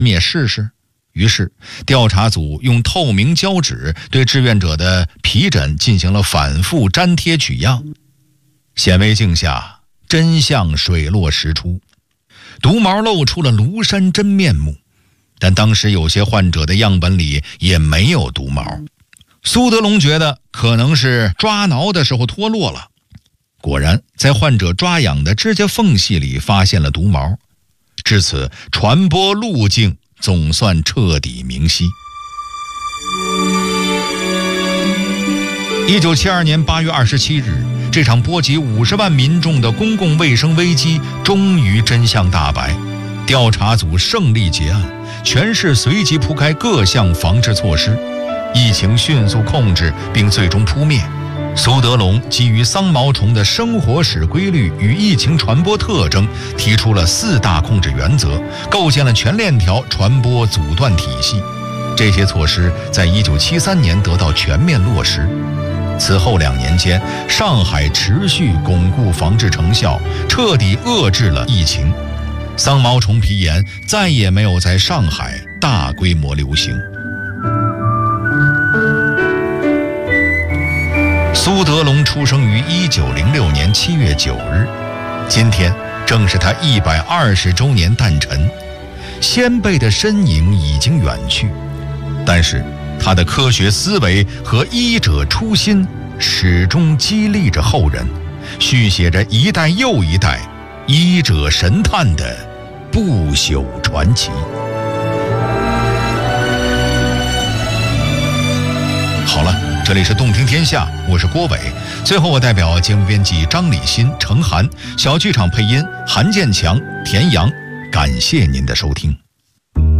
也试试。于是调查组用透明胶纸对志愿者的皮疹进行了反复粘贴取样。显微镜下真相水落石出，毒毛露出了庐山真面目。但当时有些患者的样本里也没有毒毛。苏德龙觉得可能是抓挠的时候脱落了，果然在患者抓痒的指甲缝隙里发现了毒毛。至此，传播路径总算彻底明晰。1972年8月27日，这场波及50万民众的公共卫生危机终于真相大白，调查组胜利结案，全市随即铺开各项防治措施，疫情迅速控制并最终扑灭。苏德龙基于桑毛虫的生活史规律与疫情传播特征，提出了4大控制原则，构建了全链条传播阻断体系。这些措施在1973年得到全面落实。此后2年间，上海持续巩固防治成效，彻底遏制了疫情。桑毛虫皮炎再也没有在上海大规模流行。苏德龙出生于1906年7月9日，今天正是他120周年诞辰。先辈的身影已经远去，但是他的科学思维和医者初心始终激励着后人，续写着一代又一代医者神探的不朽传奇。好了，这里是动听天下，我是郭伟。最后我代表节目编辑张礼新、程涵，小剧场配音韩建强、田阳，感谢您的收听。